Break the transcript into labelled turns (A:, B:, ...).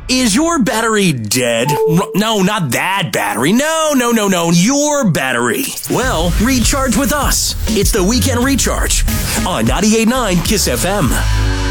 A: Is your battery dead? No, not that battery. No. Your battery. Well, recharge with us. It's the Weekend Recharge on 98.9 KISS FM.